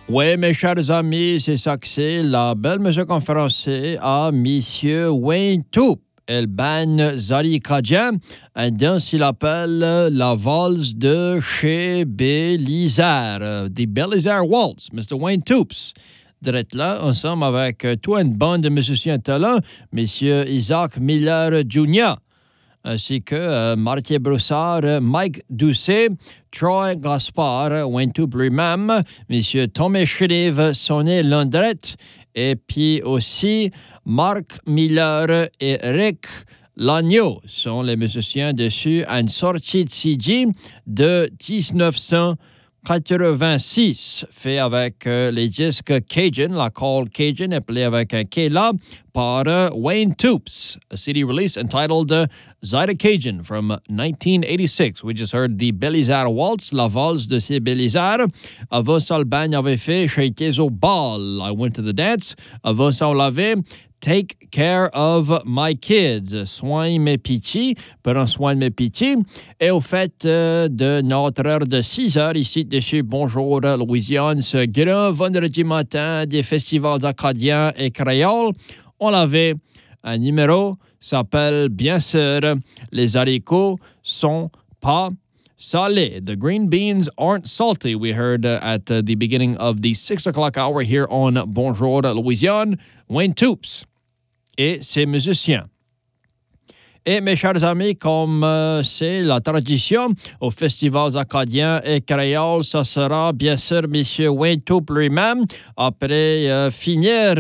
Oui, mes chers amis, c'est ça que c'est la belle musique en français à Monsieur Wayne Toup. El ban Zari Kadjan, un danse il appelle la valse de chez Bélizard, The Bélizard Waltz, Mr. Wayne Toups. D'être là, ensemble avec toi, une bande de musiciens talents, Monsieur Isaac Miller Jr., ainsi que Martin Broussard, Mike Doucet, Troy Gaspard, Wayne Toup lui-même, M. Thomas Shreve, Sonny Landrette, et puis aussi Marc Miller et Rick Lagneau sont les musiciens dessus à une sortie de CD de 1986, fait avec les disques Cajun, la call Cajun, appelée avec un K là, par Wayne Toups, a CD release entitled Zyda Cajun from 1986. We just heard the Bélizard Waltz, la valse de ces Bélizards. Avant ça, le band avait fait J'étais au bal, I Went to the Dance. Avant ça, on l'avait Take Care of My Kids, soigne mes petits, prends soin de mes petits. Et au fait de notre heure de 6 heures, ici, dessus Bonjour Louisiane, ce grand vendredi matin des festivals acadiens et créoles, on avait un numéro s'appelle bien sûr Les haricots sont pas salés. The green beans aren't salty. We heard at the beginning of the 6 o'clock hour here on Bonjour Louisiane, Wayne Toups et ses musiciens. Et mes chers amis, comme c'est la tradition aux festivals acadiens et créoles, ça sera bien sûr M. Wayne Toup lui-même. Après finir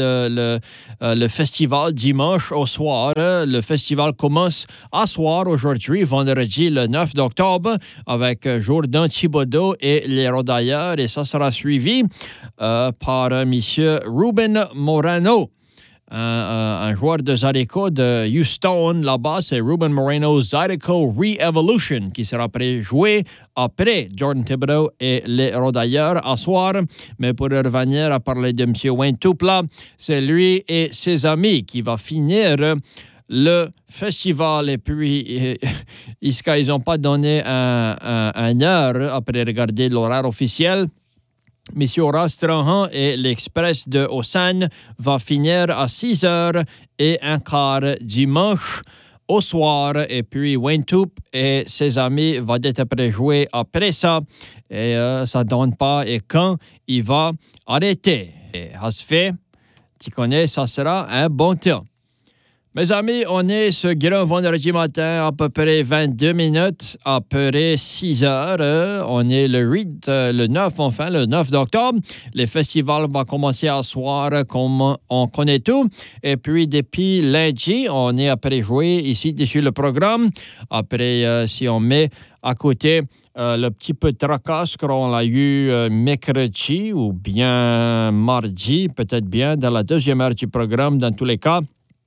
le festival dimanche au soir, le festival commence à soir aujourd'hui, vendredi le 9 octobre, avec Jourdan Thibodeau et les Rodailleurs. Et ça sera suivi par M. Ruben Morano. Un joueur de Zydeco de Houston, là-bas, c'est Ruben Moreno's Zydeco Re-Evolution qui sera joué après Jordan Thibodeau et les Rodailleurs à soir. Mais pour revenir à parler de M. Wayne Toup, là, c'est lui et ses amis qui va finir le festival. Et puis, ils n'ont pas donné un heure après regarder l'horaire officiel. Monsieur Horace Trahan et l'Express de Haussane va finir à 6 heures et un quart dimanche au soir. Et puis Wayne Toup et ses amis vont être jouer après ça. Et ça ne donne pas et quand il va arrêter. Et ça se fait, tu connais, ça sera un bon temps. Mes amis, on est ce grand vendredi matin, à peu près 22 minutes, à peu près 6 heures. On est le 9, enfin, le 9 octobre. Les festivals vont commencer à soir, comme on connaît tout. Et puis, depuis lundi, on est après jouer ici, dessus le programme. Après, si on met à côté le petit peu de tracas qu'on a eu mercredi ou bien mardi, peut-être bien dans la deuxième heure du programme, dans tous les cas.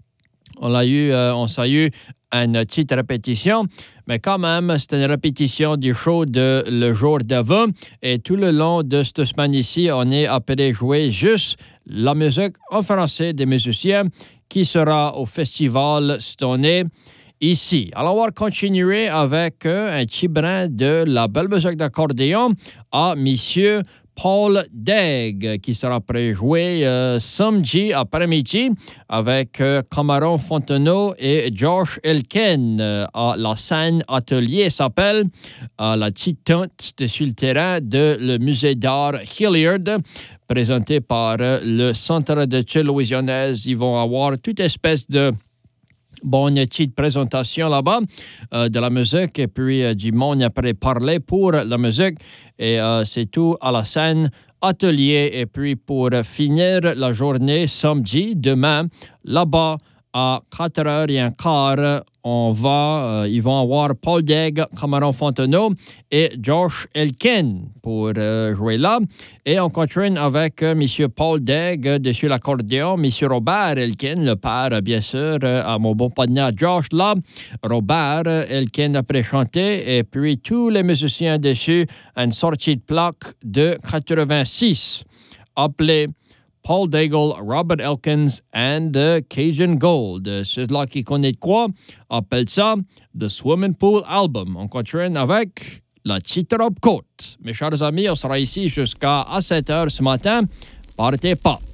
On s'est eu une petite répétition, mais quand même, c'était une répétition du show de le jour d'avant. Et tout le long de cette semaine ici, on est appelé jouer juste la musique en français des musiciens qui sera au festival cette année ici. Alors, on va continuer avec un petit brin de la belle musique d'accordéon à Monsieur Paul Degg, qui sera préjoué samedi après-midi avec Cameron Fontenot et Josh Elkin à la scène atelier s'appelle la petite tente sur le terrain de le musée d'art Hilliard, présenté par le Centre d'études louisianaises. Ils vont avoir toute espèce de bonne petite présentation là-bas de la musique et puis du monde après parler pour la musique et c'est tout à la scène atelier et puis pour finir la journée samedi demain là-bas à 4h15 ils vont avoir Paul Degg, Cameron Fontenot et Josh Elkin pour jouer là. Et on continue avec M. Paul Degg dessus l'accordéon, M. Robert Elkin, le père, bien sûr, à mon bon partenaire Josh là. Robert Elkin après chanté et puis tous les musiciens dessus, une sortie de plaque de 86 appelée Paul Daigle, Robert Elkins and Cajun Gold. Ceux-là qui connaissent quoi appellent ça The Swimming Pool Album. On continue avec la Chitterop Côte. Mes chers amis, on sera ici jusqu'à 7 heures ce matin. Partez pas.